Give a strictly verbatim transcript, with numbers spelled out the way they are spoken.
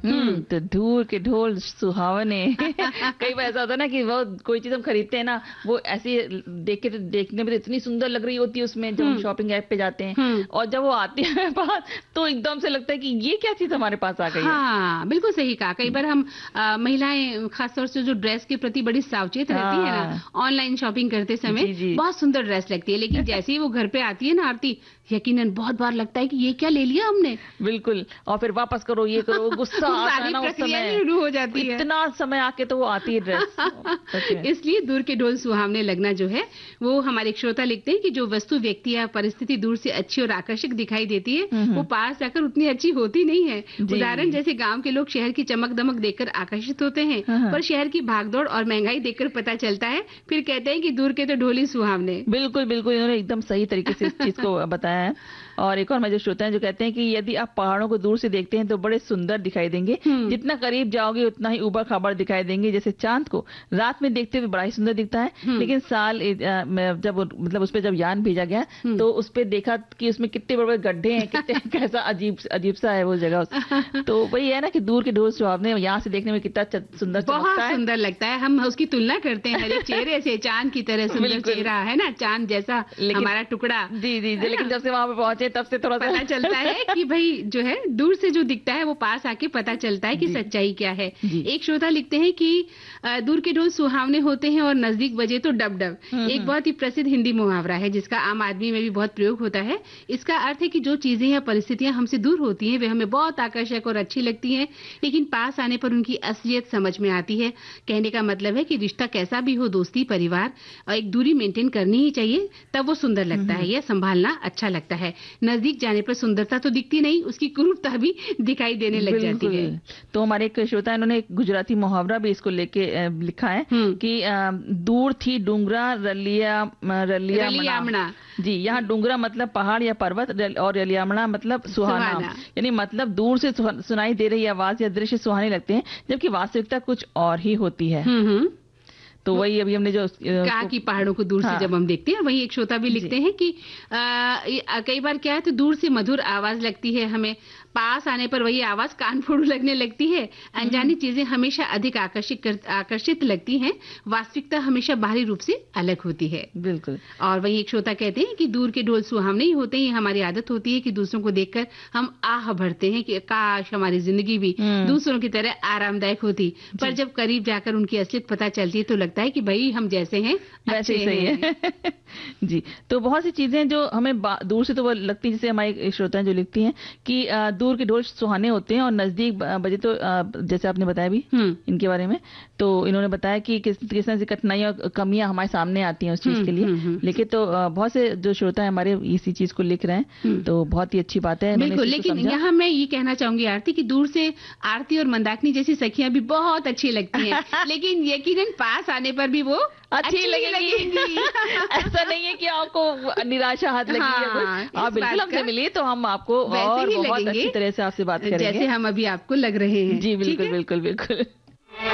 हम्म, तो दूर के ढोल सुहावने। कई बार ऐसा होता है ना कि वो कोई चीज हम खरीदते हैं ना, वो ऐसी देख के देखने में इतनी सुंदर लग रही होती है उसमें, जब हम शॉपिंग ऐप पे जाते हैं और जब वो आती है पास तो एकदम से लगता है कि ये क्या चीज हमारे पास आ गई है। हाँ, बिल्कुल सही कहा। कई बार हम आ, महिलाएं खासतौर से जो ड्रेस के प्रति बड़ी सावचेत रहती है ना, ऑनलाइन शॉपिंग करते समय बहुत सुंदर ड्रेस लगती है, लेकिन जैसे ही वो घर पे आती है ना आरती, यकीनन बहुत बार लगता है कि ये क्या ले लिया हमने। बिल्कुल, और फिर वापस करो, ये करो, गुस्सा आता है ना उस समय, शुरू हो जाती है। इतना समय आके तो वो आती है ड्रेस। इसलिए दूर के ढोल सुहावने लगना जो है, वो हमारे एक श्रोता लिखते हैं कि जो वस्तु, व्यक्ति या परिस्थिति दूर से अच्छी और आकर्षक दिखाई देती है, वो पास जाकर उतनी अच्छी होती नहीं है। उदाहरण जैसे गांव के लोग शहर की चमक दमक देखकर आकर्षित होते हैं, पर शहर की भागदौड़ और महंगाई देखकर पता चलता है, फिर कहते हैं कि दूर के तो ढोल ही सुहावने। बिल्कुल बिल्कुल, इन्होंने एकदम सही तरीके से इस चीज को बताया है। और एक और मजे श्रोता हैं जो कहते हैं कि यदि आप पहाड़ों को दूर से देखते हैं तो बड़े सुंदर दिखाई देंगे, जितना करीब जाओगे उतना ही ऊबड़ खाबड़ दिखाई देंगे। जैसे चांद को रात में देखते हुए बड़ा ही सुंदर दिखता है, लेकिन साल जब मतलब उस पर जब यान भेजा गया तो उस पर देखा कि उसमें कितने बड़े बड़े गड्ढे हैं, कितने कैसा अजीब अजीब सा है वो जगह। तो वही है ना कि दूर के ढोल सुहावने यहाँ से देखने में कितना सुंदर, बहुत सुंदर लगता है। हम उसकी तुलना करते हैं हर एक चेहरे से, चांद की तरह सुंदर चेहरा है ना, चांद जैसा हमारा टुकड़ा। जी जी, लेकिन जब से वहां पे पहुंचे तब से थोड़ा पता चलता है कि भाई जो है दूर से जो दिखता है वो पास आके पता चलता है कि सच्चाई क्या है। एक श्रोता लिखते हैं कि दूर के ढोल सुहावने होते हैं और नजदीक बजे तो डब डब। एक बहुत ही प्रसिद्ध हिंदी मुहावरा है जिसका आम आदमी में भी बहुत प्रयोग होता है। इसका अर्थ है कि जो चीजें या परिस्थितियां हमसे दूर होती हैं वे हमें बहुत आकर्षक और अच्छी लगती हैं, लेकिन पास आने पर उनकी असलियत समझ में आती है। कहने का मतलब है कि रिश्ता कैसा भी हो, दोस्ती, परिवार, एक दूरी मेंटेन करनी ही चाहिए, तब वो सुंदर लगता है, यह संभालना अच्छा लगता है। नजदीक जाने पर सुंदरता तो दिखती नहीं, उसकी क्रूरता भी दिखाई देने लग जाती है। तो हमारे एक श्रोता इन्होंने एक गुजराती मुहावरा भी इसको लेके लिखा है कि दूर थी डूंगरा रलिया रलिया रलियामणा। जी, यहाँ डूंगरा मतलब पहाड़ या पर्वत और रलियामणा मतलब सुहाना, यानी मतलब दूर से सुनाई दे रही आवाज या दृश्य सुहाने लगते हैं, जबकि वास्तविकता कुछ और ही होती है। तो वही अभी हमने जो कहा कि पहाड़ों को दूर हाँ। से जब हम देखते हैं, वही एक श्रोता भी लिखते हैं कि आ, कई बार क्या है तो दूर से मधुर आवाज लगती है हमें, पास आने पर वही आवाज कान फोड़ू लगने लगती है। अनजानी चीजें हमेशा अधिक आकर्षित आकर्षित लगती हैं, वास्तविकता हमेशा बाहरी रूप से अलग होती है। बिल्कुल। और वही एक श्रोता कहते हैं कि दूर के ढोल सुहावने ही होते हैं। हमारी आदत होती है कि दूसरों को देखकर हम आह भरते हैं कि काश हमारी जिंदगी भी दूसरों की तरह आरामदायक होती, पर जब करीब जाकर उनकी असलियत पता चलती है तो लगता है कि भाई हम जैसे हैं वैसे ही सही है। जी, तो बहुत सी चीजें जो हमें दूर से तो वो लगती है, जैसे हमारी श्रोता जो लिखती हैं कि दूर के ढोल सुहाने होते हैं और नजदीक बजे तो जैसे आपने बताया भी इनके बारे में, तो इन्होंने बताया कि किस किस तरह से कठिनाइयां और कमियां हमारे सामने आती हैं उस चीज के लिए। लेकिन तो बहुत से जो श्रोता है हमारे इसी चीज को लिख रहे हैं, तो बहुत ही अच्छी बात है। बिल्कुल, लेकिन यहाँ मैं ये कहना चाहूंगी आरती कि दूर से आरती और मंदाकिनी जैसी सखियां भी बहुत अच्छी लगती हैं, लेकिन यकीनन पास आने पर भी वो अच्छी, अच्छी लगेंगी। ऐसा नहीं है कि आपको निराशा हाथ लगी है हाँ, आप बिल्कुल हमसे मिलिए तो हम आपको और बहुत अच्छी तरह से आपसे बात करेंगे जैसे हम अभी आपको लग रहे हैं। जी बिल्कुल बिल्कुल बिल्कुल।